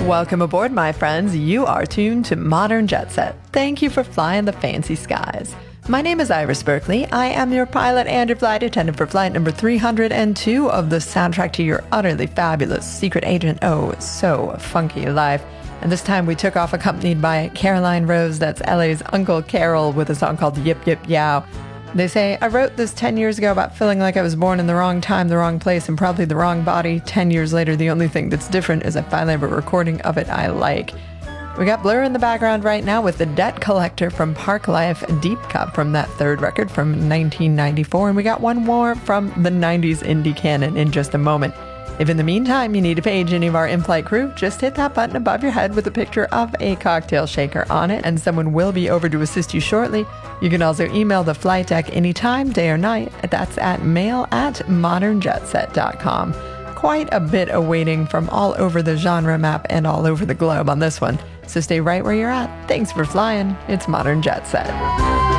Welcome aboard, my friends. You are tuned to Modern Jet Set. Thank you for flying the fancy skies. My name is Iris Berkeley. I am your pilot and your flight attendant for flight number 302 of the soundtrack to your utterly fabulous Secret Agent Oh So Funky life. And this time we took off accompanied by Caroline Rose, that's LA's Uncle Carol, with a song called Yip Yip Yow. They say, I wrote this 10 years ago about feeling like I was born in the wrong time, the wrong place, and probably the wrong body. 10 years later, the only thing that's different is I finally have a recording of it I like. We got Blur in the background right now with The Debt Collector from Park Life, Deep Cut from that third record from 1994, and we got one more from the 90s indie canon in just a moment. If in the meantime you need to page any of our in-flight crew, just hit that button above your head with a picture of a cocktail shaker on it, and someone will be over to assist you shortly. You can also email the flight deck anytime, day or night. That's at mail@modernjetset.com. Quite a bit awaiting from all over the genre map and all over the globe on this one. So stay right where you're at. Thanks for flying. It's Modern Jet Set.